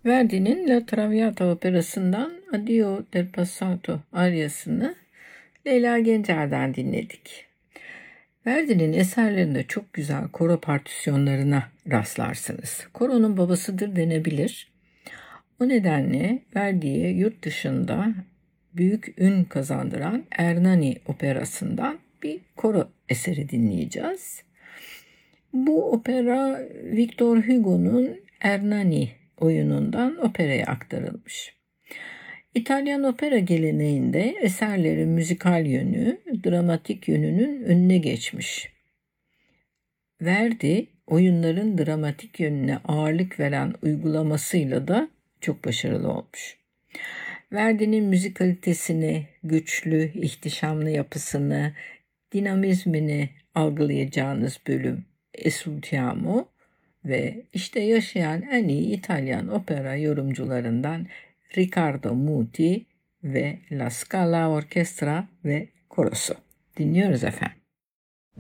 Verdi'nin La Traviata operasından Addio del Passato aryasını Leyla Gencer'den dinledik. Verdi'nin eserlerinde çok güzel koro partisyonlarına rastlarsınız. Koronun babasıdır denebilir. O nedenle Verdi'ye yurt dışında büyük ün kazandıran Ernani operasından bir koro eseri dinleyeceğiz. Bu opera Victor Hugo'nun Ernani oyunundan operaya aktarılmış. İtalyan opera geleneğinde eserlerin müzikal yönü, dramatik yönünün önüne geçmiş. Verdi, oyunların dramatik yönüne ağırlık veren uygulamasıyla da çok başarılı olmuş. Verdi'nin müzikalitesini, güçlü, ihtişamlı yapısını, dinamizmini algılayacağınız bölüm Esultiamo ve işte yaşayan en iyi İtalyan opera yorumcularından Riccardo Muti ve La Scala Orchestra ve Korosu. Dinliyoruz efendim.